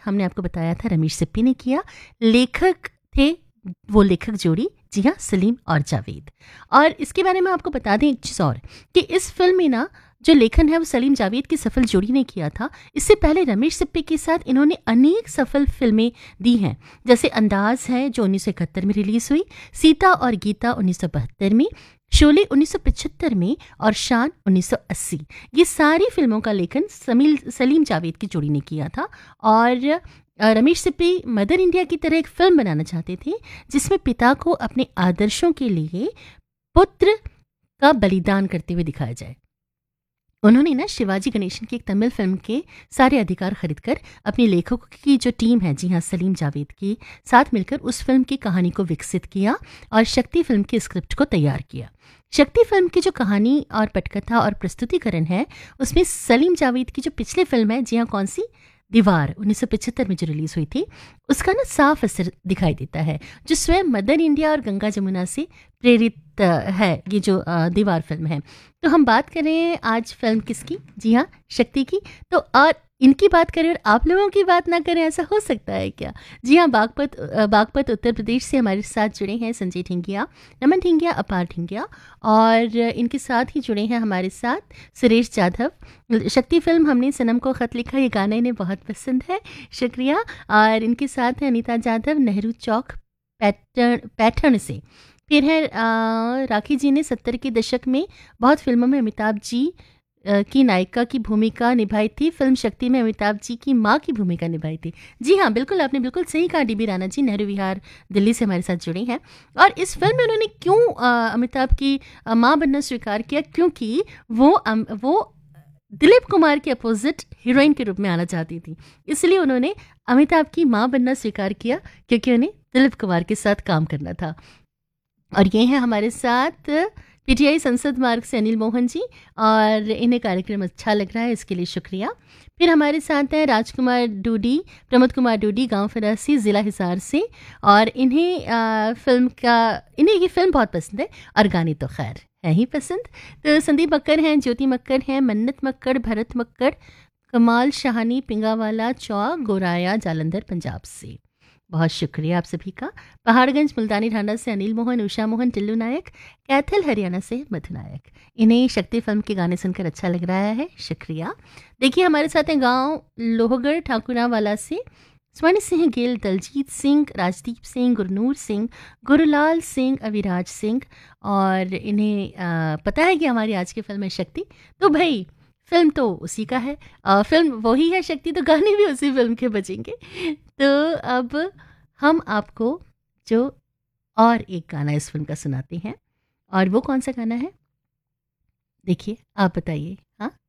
हमने आपको बताया था रमेश सिप्पी ने किया। लेखक थे वो लेखक जोड़ी, जी हाँ, सलीम और जावेद। और इसके बारे में आपको बता दें एक चीज़ और, कि इस फिल्म में ना जो लेखन है वो सलीम जावेद की सफल जोड़ी ने किया था। इससे पहले रमेश सिप्पी के साथ इन्होंने अनेक सफल फिल्में दी हैं, जैसे अंदाज है जो 1971 में रिलीज हुई, सीता और गीता 1972 में, शोले 1975 में और शान 1980। ये सारी फिल्मों का लेखन सलीम जावेद की जोड़ी ने किया था। और रमेश सिप्पी मदर इंडिया की तरह एक फिल्म बनाना चाहते थे जिसमें पिता को अपने आदर्शों के लिए पुत्र का बलिदान करते हुए दिखाया जाए। उन्होंने ना शिवाजी गणेशन की एक तमिल फिल्म के सारे अधिकार खरीदकर अपने लेखकों की जो टीम है, जी हाँ, सलीम जावेद के साथ मिलकर उस फिल्म की कहानी को विकसित किया और शक्ति फिल्म के स्क्रिप्ट को तैयार किया। शक्ति फिल्म की जो कहानी और पटकथा और प्रस्तुतिकरण है उसमें सलीम जावेद की जो पिछली फिल्म है, जी हाँ, कौन सी, दीवार 1975 में जो रिलीज हुई थी, उसका ना साफ असर दिखाई देता है, जो स्वयं मदर इंडिया और गंगा जमुना से प्रेरित है ये जो दीवार फिल्म है। तो हम बात करें आज फिल्म किसकी, जी हाँ, शक्ति की। तो और इनकी बात करें और आप लोगों की बात ना करें, ऐसा हो सकता है क्या? जी हाँ, बागपत उत्तर प्रदेश से हमारे साथ जुड़े हैं संजय ठिंगिया, नमन ठिंगिया, अपार ठिंगिया, और इनके साथ ही जुड़े हैं हमारे साथ सुरेश जाधव। शक्ति फिल्म हमने सनम को खत लिखा, ये गाना इन्हें बहुत पसंद है, शुक्रिया। और इनके साथ है अनीता जाधव, नेहरू चौक पैठण से। फिर है राखी जी ने 70 के दशक में बहुत फिल्मों में अमिताभ जी की नायिका की भूमिका निभाई थी। फिल्म शक्ति में अमिताभ जी की माँ की भूमिका निभाई थी। जी हाँ, बिल्कुल, आपने बिल्कुल सही कहा। डीबी राणा जी नेहरू विहार दिल्ली से हमारे साथ जुड़े हैं। और इस फिल्म में उन्होंने क्यों अमिताभ की माँ बनना स्वीकार किया? क्योंकि वो दिलीप कुमार के अपोजिट हीरोइन के रूप में आना चाहती थी, इसलिए उन्होंने अमिताभ की माँ बनना स्वीकार किया, क्योंकि उन्हें दिलीप कुमार के साथ काम करना था। और ये हैं हमारे साथ पीटीआई संसद मार्ग से अनिल मोहन जी, और इन्हें कार्यक्रम अच्छा लग रहा है, इसके लिए शुक्रिया। फिर हमारे साथ हैं राजकुमार डूडी, प्रमोद कुमार डूडी, गांव फरासी, ज़िला हिसार से, और इन्हें ये फिल्म बहुत पसंद है और गाने तो खैर है ही पसंद। तो संदीप मक्कर हैं, ज्योति मक्कर हैं, मन्नत मक्कर, भरत मक्कर, कमाल शाहानी, पिंगावाला चौक, गोराया, जालंधर पंजाब से। बहुत शुक्रिया आप सभी का। पहाड़गंज मुल्तानी ढांडा से अनिल मोहन, उषा मोहन, टिल्लू नायक, कैथल हरियाणा से मधु नायक। इन्हें शक्ति फिल्म के गाने सुनकर अच्छा लग रहा है, शुक्रिया। देखिए हमारे साथ हैं गांव लोहगढ़ ठाकुरावाला से स्वर्ण सिंह गिल, दलजीत सिंह, राजदीप सिंह, गुरनूर सिंह, गुरुलाल सिंह, अविराज सिंह, और इन्हें पता है कि हमारी आज की फिल्म है शक्ति। तो भाई फिल्म तो उसी का है, फिल्म वही है शक्ति, तो गाने भी उसी फिल्म के बजेंगे। तो अब हम आपको जो और एक गाना इस फिल्म का सुनाते हैं, और वो कौन सा गाना है, देखिए आप बताइए। हाँ,